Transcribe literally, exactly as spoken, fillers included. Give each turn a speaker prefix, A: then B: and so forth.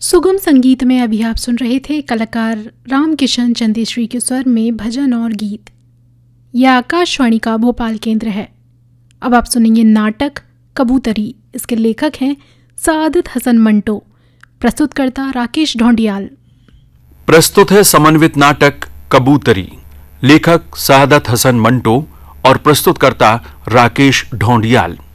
A: सुगम संगीत में अभी आप सुन रहे थे कलाकार रामकिशन चंदेश्वरी के स्वर में भजन और गीत। यह आकाशवाणी का भोपाल केंद्र है। अब आप सुनेंगे नाटक कबूतरी। इसके लेखक हैं सादत हसन मंटो, प्रस्तुतकर्ता राकेश ढोंडियाल।
B: प्रस्तुत है समन्वित नाटक कबूतरी। लेखक सादत हसन मंटो और प्रस्तुतकर्ता राकेश ढोंडियाल।